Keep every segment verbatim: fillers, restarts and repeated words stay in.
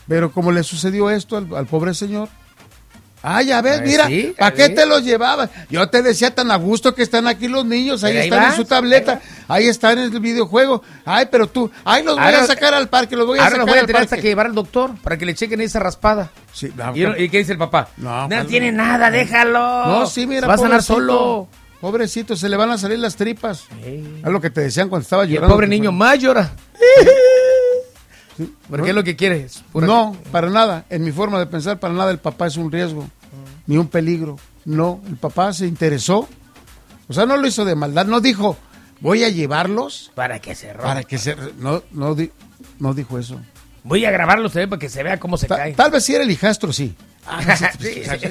Pero como le sucedió esto al, al pobre señor, ah, ya ves, mira, sí, ¿para qué sí. te los llevabas? Yo te decía tan a gusto que están aquí los niños, ahí Pero ahí están vas, en su tableta, ahí, ahí están en el videojuego. Ay, pero tú, ay, los voy Ahora- a sacar al parque, los voy a Ahora sacar los voy a al tener parque. hasta que llevar al doctor para que le chequen esa raspada. Sí, no, ¿Y, y qué dice el papá? No, No, calma. tiene nada, déjalo. no, sí, mira, Se va a sanar pobrecito, solo. Pobrecito, se le van a salir las tripas. Sí. Es lo que te decían cuando estaba Y el llorando. pobre niño más llora. Porque es lo que quiere. es pura- No, para nada. En mi forma de pensar, para nada el papá es un riesgo, ni un peligro. No, el papá se interesó. O sea, no lo hizo de maldad. No dijo, voy a llevarlos Para que se rompa. para que se... No, no, di- no dijo eso. Voy a grabarlo también para que se vea cómo se Ta- cae. tal vez si era el hijastro, sí. Ah, sí, Sí, sí, sí. sí.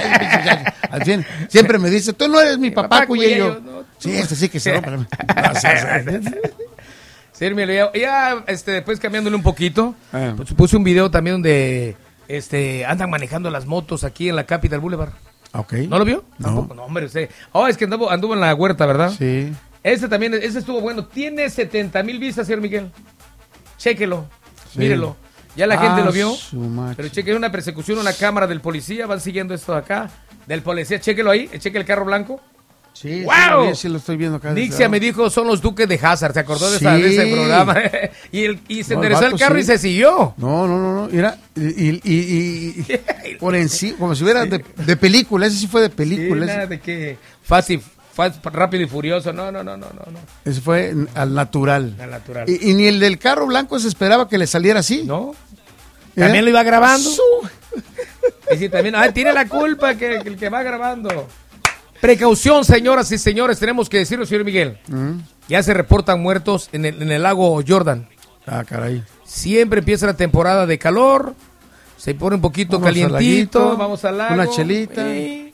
Al fin, siempre me dice, tú no eres mi papá, papá, Cuyello. Cuyello, no, tú. Sí, este sí que se rompa. No, sí, sí. Sí, mira, ya, ya, este, después cambiándole un poquito, Ah. pues, puse un video también donde este, andan manejando las motos aquí en la Capital Boulevard. Ok. ¿No lo vio? No. Tampoco, no, hombre, usted. Oh, es que anduvo, anduvo en la huerta, ¿verdad? Sí. Ese también, ese estuvo bueno. Tiene setenta mil vistas, señor Miguel. Chéquelo, Sí. mírelo. Ya la Ah, gente lo vio. su macho. Pero cheque una persecución, una cámara del policía, van siguiendo esto de acá. Del policía, chéquelo ahí, cheque el carro blanco. Sí, ¡Wow! sí, lo vi, sí lo estoy viendo acá. Nixia me dijo, son los duques de Hazard, ¿se acordó de, esa- de ese Sí. programa? y, el, y se No, el enderezó el vato carro sí. y se siguió. No, no, no, no. Mira, y, y, y- y- por encima, como si hubiera de, de película. Ese sí fue de Sí, película. nada ese, de que fácil, fácil, rápido y furioso. No, no, no, no, no. no. ese fue al natural. Al natural. Y, y ni el del carro blanco se esperaba que le saliera así. ¿No? ¿Eh? También lo iba grabando. Su- Y sí, también, ah, tiene la culpa que, que el que va grabando. Precaución, señoras y señores, tenemos que decirlo, señor Miguel. Mm. Ya se reportan muertos en el, en el lago Jordan. Ah, caray. Siempre empieza la temporada de calor, se pone un poquito Vamos al calientito, laguito, vamos al lago. una chelita. y,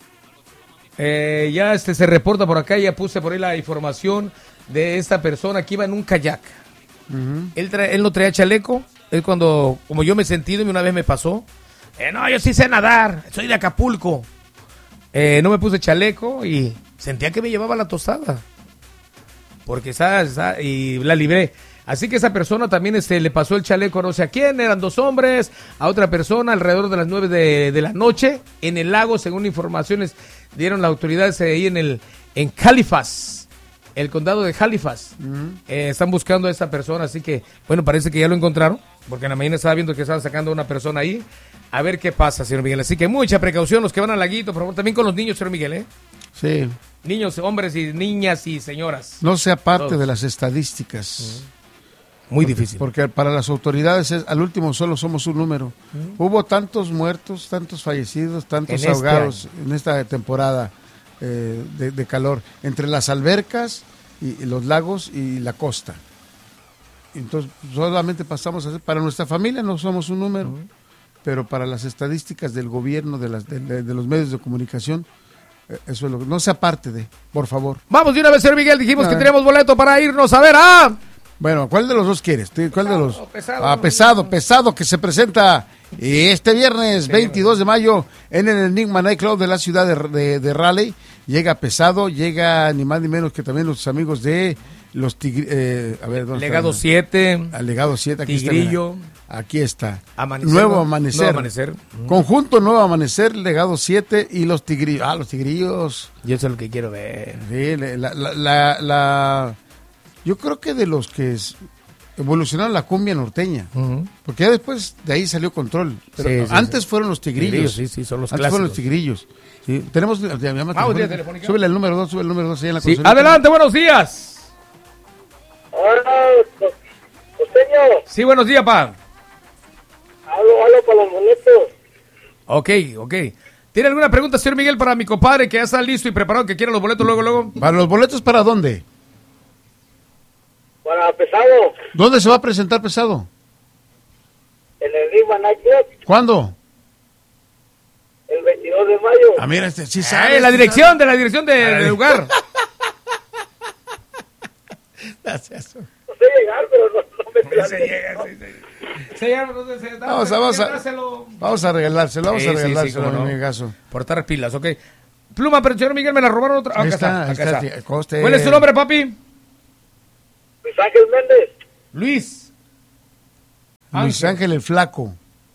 eh, ya este se reporta por acá, ya puse por ahí la información de esta persona que iba en un kayak. Ujú. Él, trae- él no traía chaleco, él cuando, como yo me he sentido y una vez me pasó, eh, no, yo sí sé nadar, soy de Acapulco. Eh, no me puse chaleco y sentía que me llevaba la tostada. Porque ¿sabes? ¿sabes? Y la libré. Así que esa persona también este, le pasó el chaleco no sé a quién, eran dos hombres, a otra persona alrededor de las nueve de, de la noche, en el lago, según informaciones dieron las autoridades ahí en el en Halifax, el condado de Halifax. Eh, están buscando a esa persona, así que, bueno, parece que ya lo encontraron, porque en la mañana estaba viendo que estaban sacando a una persona ahí. A ver qué pasa, señor Miguel. Así que mucha precaución, los que van al laguito, por favor, también con los niños, señor Miguel, ¿eh? Sí. Niños, hombres y niñas y señoras. No sea parte Todos. de las estadísticas. Muy difícil. Porque para las autoridades, es, al último, solo somos un número. Hubo tantos muertos, tantos fallecidos, tantos En este ahogados en esta temporada eh, de, de calor, entre las albercas y, y los lagos y la costa. Entonces, solamente pasamos a ser, para nuestra familia no somos un número, pero para las estadísticas del gobierno, de, las, de, de- de los medios de comunicación, eh, eso es lo que... No sea parte de, por favor. Vamos de una vez, señor Miguel. Dijimos A que ver. teníamos boleto para irnos a ver a... Bueno, ¿cuál de los dos quieres? ¿Cuál Pesado, de los? pesado. Ah, pesado, pesado, que se presenta este viernes veintidós de mayo en el Enigma Night Club de la ciudad de, de, de Raleigh. Llega pesado, llega ni más ni menos que también los amigos de los Tigri... Eh, a ver, ¿dónde Legado está? siete. Al Legado siete, aquí Tigrillo. está. mira. Aquí está. Amanecer, Nuevo ¿no? Amanecer. Nuevo Amanecer. Conjunto Nuevo Amanecer, Legado siete y los Tigrillos. Ah, los Tigrillos. Yo eso es lo que quiero ver. Sí, la, la, la, la- yo creo que de los que es- evolucionaron la cumbia norteña, porque ya después de ahí salió Control, pero Sí, sí, antes sí. fueron los Tigrillos. Tigrillos, sí, sí, son los Antes fueron los clásicos. Tigrillos. Sí, tenemos ya, llama Vamos, telefónica. vía telefónica. Súbele el número dos, sube el número dos ahí en la Sí, consolita. adelante, buenos días. Hola, costeño. Sí, buenos días, pa. Hablo, hablo para los boletos. Ok, ok. ¿Tiene alguna pregunta, señor Miguel, para mi compadre que ya está listo y preparado, que quiere los boletos luego, luego? ¿Para los boletos para dónde? Para pesado, ¿Dónde se va a presentar pesado? en el Enigma Night Club, ¿Cuándo? el veintidós de mayo. Ah, mira, este sí Ah, sabe. en la sí dirección, de la dirección de- del lugar. Gracias. No sé llegar, pero no, no me Se llega, sí, sí. Se llega, no sé, se da- Vamos a- vamos a- dáselo. Vamos a regalárselo, vamos Sí, a sí, sí, regalárselo, cómo no. en mi caso. Por estar pilas, ok. Pluma, pero señor Miguel, me la robaron otra. Ah, Ahí acá está, ahí acá está, está. tía, coste. ¿Cuál es tu nombre, papi? Luis Ángel Méndez. Luis. Luis Ángel el Flaco.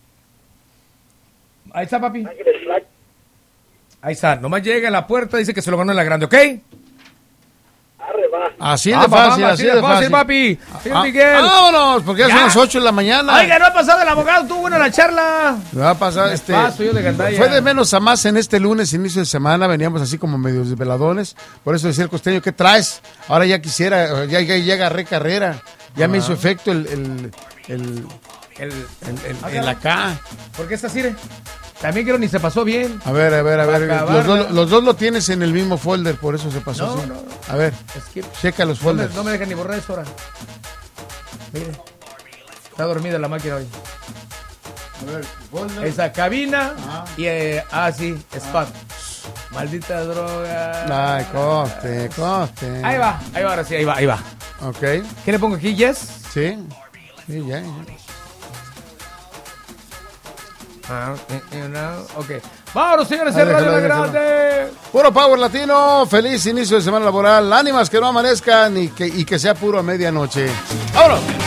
Ahí está, papi. Ángeles Flash. Ahí está. Nomás llega a la puerta, dice que se lo ganó en la grande, ¿ok? Arre, va. Así de Ah, fácil, papá, así de fácil. papi. Señor Ah, Miguel. vámonos, porque ya son Ya. las ocho de la mañana. Oiga, no ha pasado el abogado, tuvo buena la charla. Me va a pasar Me este. paso yo de gandalla. Fue de menos a más en este lunes, inicio de semana. Veníamos así como medio desveladones. Por eso decía el costeño, ¿qué traes? Ahora ya quisiera, ya, ya, ya agarré carrera. Ya me hizo efecto el. el, el, El, el, el- el acá. ¿Por qué está así? eh? También creo ni se pasó bien. A ver, a ver, a ver. Va a Los acabar, dos, los dos lo tienes en el mismo folder, por eso se pasó No, así. no, no. A ver, Es que checa los no me, folders. no me dejan ni borrar eso ahora. Mire. Está dormida la máquina hoy. A ver, folder. Esa cabina Ah. y eh, ah sí, spot. Maldita droga. Ay, coste, coste. Ahí va, ahí va, ahora sí, ahí va, ahí va. Ok, ¿Qué le pongo aquí, Yes? sí. Sí, ya, ya. Ah, eh, eh, no, ok. Vámonos, señores, Ahí el Radio La déjalo, ahí Grande. Puro Power Latino, feliz inicio de semana laboral, ánimas que no amanezcan y que, y que sea puro a medianoche. ¡Vámonos!